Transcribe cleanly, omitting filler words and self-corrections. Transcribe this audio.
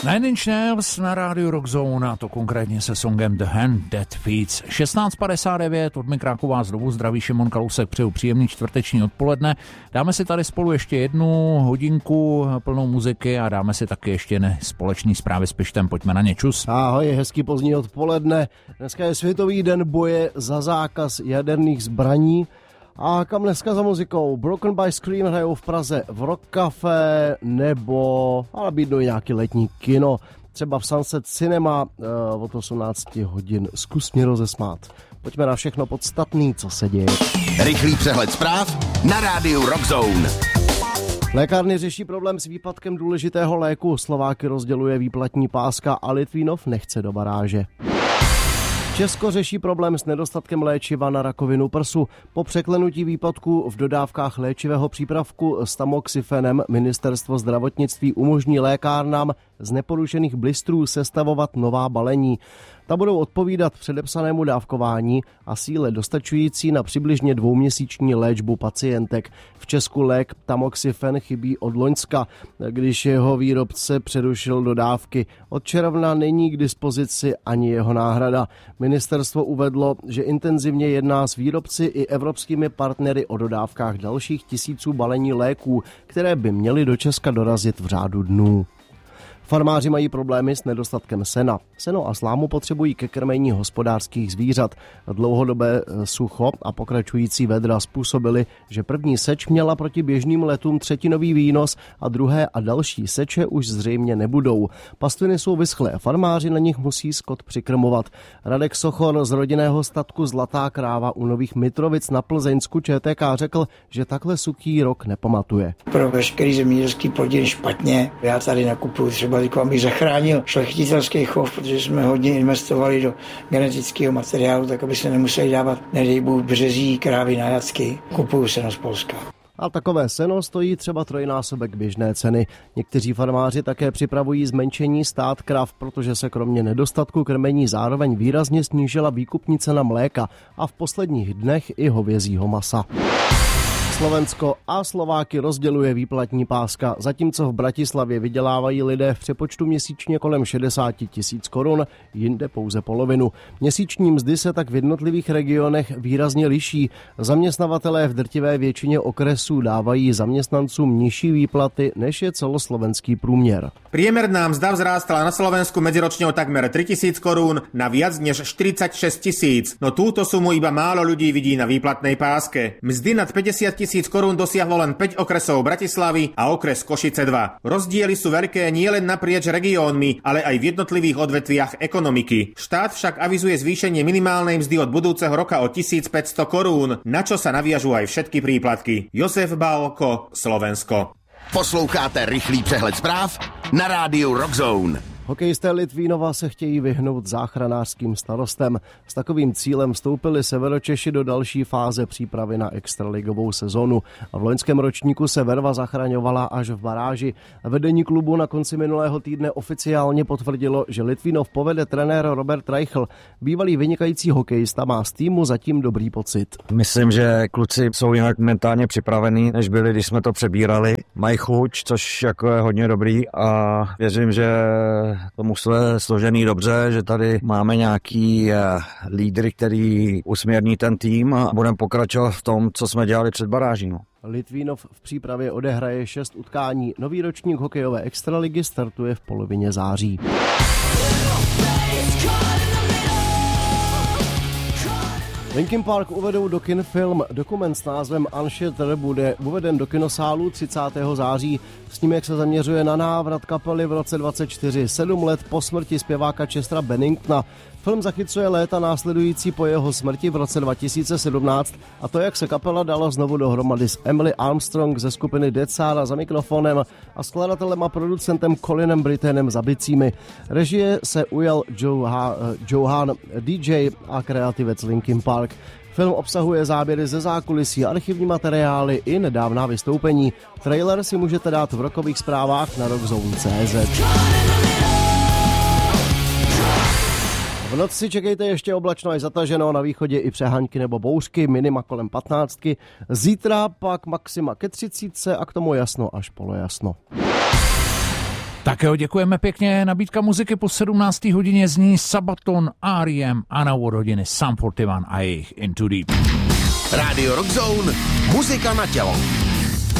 Nine Inch Nails na rádiu Rock Zone, a to konkrétně se songem The Hand That Feeds. 16:59, od mikrofonu vás znovu zdraví Šimon Kalousek, přeju příjemný čtvrteční odpoledne. Dáme si tady spolu ještě 1 hodinku plnou muziky a dáme si taky ještě společný zprávy s Pištem. Pojďme na ně, čus. Ahoj, hezký pozdní odpoledne. Dneska je Světový den boje za zákaz jaderných zbraní. A kam dneska za muzikou? Broken by Scream hrajou v Praze v Rock Café, nebo ale bídnou nějaký letní kino, třeba v Sunset Cinema od 18 hodin. Zkus mě rozesmát. Pojďme na všechno podstatný, co se děje. Rychlý přehled zpráv na rádiu Rock Zone. Lékárny řeší problém s výpadkem důležitého léku. Slováky rozděluje výplatní páska a Litvínov nechce do baráže. Česko řeší problém s nedostatkem léčiva na rakovinu prsu. Po překlenutí výpadku v dodávkách léčivého přípravku s tamoxifenem ministerstvo zdravotnictví umožní lékárnám z neporušených blistrů sestavovat nová balení. Ta budou odpovídat předepsanému dávkování a síle dostačující na přibližně 2měsíční léčbu pacientek. V Česku lék tamoxifen chybí od loňska, když jeho výrobce přerušil dodávky. Od června není k dispozici ani jeho náhrada. Ministerstvo uvedlo, že intenzivně jedná s výrobci i evropskými partnery o dodávkách dalších tisíců balení léků, které by měly do Česka dorazit v řádu dnů. Farmáři mají problémy s nedostatkem sena. Seno a slámu potřebují ke krmení hospodářských zvířat. Dlouhodobé sucho a pokračující vedra způsobily, že první seč měla proti běžným letům třetinový výnos a druhé a další seče už zřejmě nebudou. Pastviny jsou vyschlé, farmáři na nich musí skot přikrmovat. Radek Sochor z rodinného statku Zlatá kráva u Nových Mitrovic na Plzeňsku ČTK řekl, že takhle suchý rok nepamatuje. Pro veškerý zemědělský plodin špatně. Já tady nakupuju třeba bych zachránil šlechtitelský chov, protože jsme hodně investovali do genetického materiálu, tak aby se nemuseli dávat, nedej Bůh, březí krávy na jacky. Kupuju seno z Polska. A takové seno stojí třeba trojnásobek běžné ceny. Někteří farmáři také připravují zmenšení stát krav, protože se kromě nedostatku krmení zároveň výrazně snížila výkupní cena mléka a v posledních dnech i hovězího masa. Slovensko a Slováky rozděluje výplatní páska, zatímco v Bratislavě vydělávají lidé v přepočtu měsíčně kolem 60 000 korun, jinde pouze polovinu. Měsíční mzdy se tak v jednotlivých regionech výrazně liší. Zaměstnavatelé v drtivé většině okresů dávají zaměstnancům nižší výplaty, než je celoslovenský průměr. Priemerná mzda vzrástla na Slovensku medziročne o takmer 3 000 korún na viac než 46 000. No túto sumu iba málo ľudí vidí na výplatnej páske. Mzdy nad 50 000 korún dosiahlo len 5 okresov Bratislavy a okres Košice 2. Rozdiely sú veľké nielen naprieč regiónmi, ale aj v jednotlivých odvetviach ekonomiky. Štát však avizuje zvýšenie minimálnej mzdy od budúceho roka o 1500 korún, na čo sa naviažú aj všetky príplatky. Josef Bálko, Slovensko. Posloucháte rychlý přehled zpráv na rádiu Rock Zone. Hokejisté Litvínova se chtějí vyhnout záchranářským starostem. S takovým cílem vstoupili Severočeši do další fáze přípravy na extraligovou sezonu. V loňském ročníku se Verva zachraňovala až v baráži. Vedení klubu na konci minulého týdne oficiálně potvrdilo, že Litvínov povede trenér Robert Reichl. Bývalý vynikající hokejista má z týmu zatím dobrý pocit. Myslím, že kluci jsou jinak mentálně připravení, než byli, když jsme to přebírali. Mají chuť, což jako je hodně dobrý a věřím, že to mužstvo je složený dobře, že tady máme nějaký lídry, který usměrní ten tým a budeme pokračovat v tom, co jsme dělali před baráží. No. Litvínov v přípravě odehraje 6 utkání. Nový ročník hokejové extraligy startuje v polovině září. Linkin Park uvedou do kin film. Dokument s názvem Unshattered bude uveden do kinosálu 30. září. Snímek se zaměřuje na návrat kapely v roce 24, 7 let po smrti zpěváka Chestera Benningtona. Film zachycuje léta následující po jeho smrti v roce 2017 a to, jak se kapela dala znovu dohromady s Emily Armstrong ze skupiny Dead Sara za mikrofonem a skladatelem a producentem Colinem Brittenem za bicími. Režie se ujal Johan DJ a kreativec Linkin Park. Film obsahuje záběry ze zákulisí, archivní materiály i nedávná vystoupení. Trailer si můžete dát v rockových zprávách na rockzone.cz. V noci čekejte ještě oblačno až zataženo, na východě i přehánky nebo bouřky, minima kolem 15. Zítra pak maxima ke 30 a k tomu jasno až polojasno. Tak jo, děkujeme pěkně. Nabídka muziky po 17. hodině zní Sabaton, R.E.M. a na úvod hodiny Sum 41 a jejich Into Deep. Rádio Rock Zone, muzika na tělo.